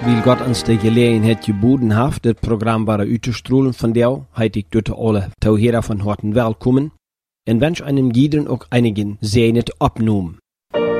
Weil Gott uns die Gelegenheit geboten hat, das Programm bei uitzustrahlen von der, heißt ich dort alle Tauhörer von Horten willkommen. Und wünsche einem jeden auch einigen Sehnet abnehmen.